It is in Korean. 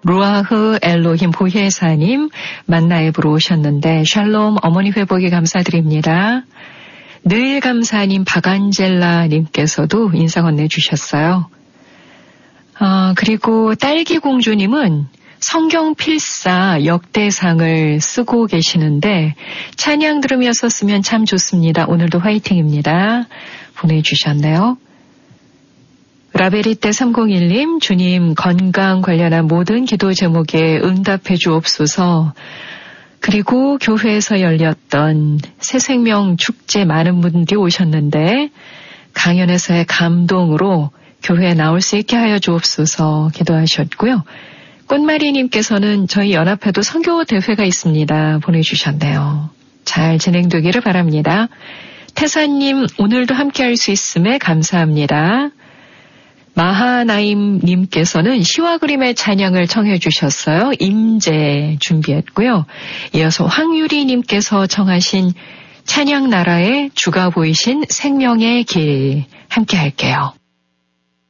루아흐 엘로힘 보혜사님 만나 앱으로 오셨는데 샬롬 어머니 회복에 감사드립니다. 늘 감사님 박안젤라님께서도 인사 건네주셨어요. 그리고 딸기공주님은 성경 필사 역대상을 쓰고 계시는데 찬양 들으면서 쓰면 참 좋습니다. 오늘도 화이팅입니다. 보내주셨네요. 라베리떼 301님, 주님 건강 관련한 모든 기도 제목에 응답해 주옵소서. 그리고 교회에서 열렸던 새생명 축제 많은 분들이 오셨는데 강연에서의 감동으로 교회에 나올 수 있게 하여 주옵소서 기도하셨고요. 꽃마리님께서는 저희 연합회도 선교 대회가 있습니다. 보내주셨네요. 잘 진행되기를 바랍니다. 태사님 오늘도 함께할 수 있음에 감사합니다. 마하나임님께서는 시와 그림의 찬양을 청해 주셨어요. 임재 준비했고요. 이어서 황유리님께서 청하신 찬양나라의 주가 보이신 생명의 길 함께 할게요.